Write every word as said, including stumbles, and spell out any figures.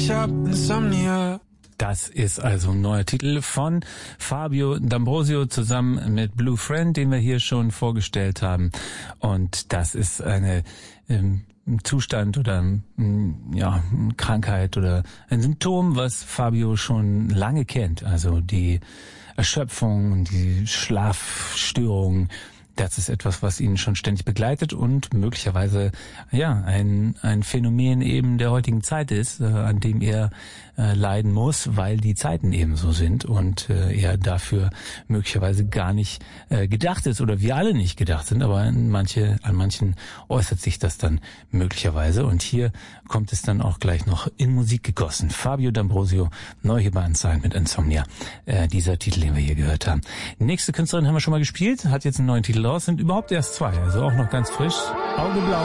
ich hab Insomnia. Das ist also ein neuer Titel von Fabio D'Ambrosio zusammen mit Blue Friend, den wir hier schon vorgestellt haben. Und das ist eine ähm, ein Zustand oder ähm, ja, eine Krankheit oder ein Symptom, was Fabio schon lange kennt. Also die Erschöpfung, die Schlafstörungen. Das ist etwas, was ihn schon ständig begleitet und möglicherweise ja ein ein Phänomen eben der heutigen Zeit ist, äh, an dem er äh, leiden muss, weil die Zeiten eben so sind und äh, er dafür möglicherweise gar nicht äh, gedacht ist oder wir alle nicht gedacht sind, aber an manche an manchen äußert sich das dann möglicherweise und hier kommt es dann auch gleich noch in Musik gegossen. Fabio D'Ambrosio, neu hier bei Unsigned mit Insomnia, äh, dieser Titel, den wir hier gehört haben. Nächste Künstlerin haben wir schon mal gespielt, hat jetzt einen neuen Titel raus, sind überhaupt erst zwei, also auch noch ganz frisch. Auge blau.